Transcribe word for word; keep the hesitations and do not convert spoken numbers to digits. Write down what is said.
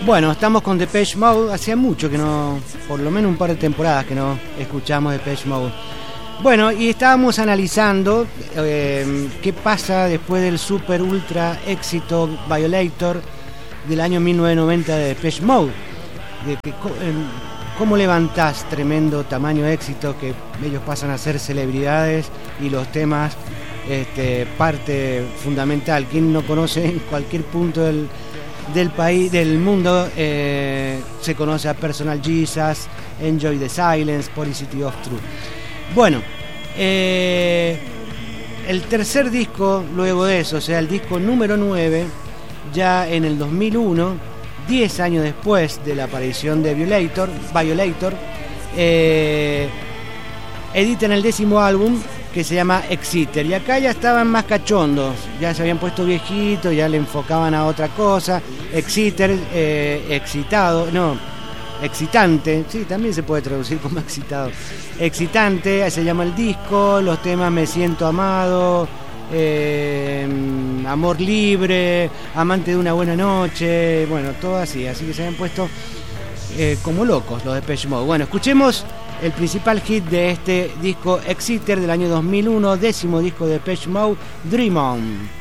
Bueno, estamos con Depeche Mode. Hacía mucho que no, por lo menos un par de temporadas que no escuchamos Depeche Mode. Bueno, y estábamos analizando eh, qué pasa después del super ultra éxito Violator del año mil novecientos noventa de Depeche Mode. De que, eh, cómo levantás tremendo tamaño de éxito que ellos pasan a ser celebridades y los temas este, parte fundamental. Quien no conoce en cualquier punto del del país, del mundo, eh, se conoce a Personal Jesus, Enjoy the Silence, Policity of Truth. Bueno, eh, el tercer disco luego de eso, o sea, el disco número nueve, ya en el dos mil uno, diez años después de la aparición de Violator, Violator eh, editan el décimo álbum, que se llama Exciter, y acá ya estaban más cachondos, ya se habían puesto viejitos, ya le enfocaban a otra cosa. Exciter, eh, excitado, no, excitante, sí, también se puede traducir como excitado. Excitante, se llama el disco, los temas Me Siento Amado, eh, Amor Libre, Amante de una Buena Noche, bueno, todo así, así que se habían puesto eh, como locos los Depeche Mode. Bueno, escuchemos el principal hit de este disco Exciter del año dos mil uno, décimo disco de Depeche Mode, Dream On.